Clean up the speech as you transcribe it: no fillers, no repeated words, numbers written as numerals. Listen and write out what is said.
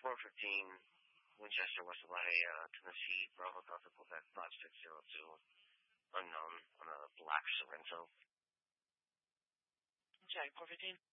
415 Winchester, West Atlanta, Tennessee, Bravo Delta Quebec 5602, unknown on a black Sorrento. Check, 415.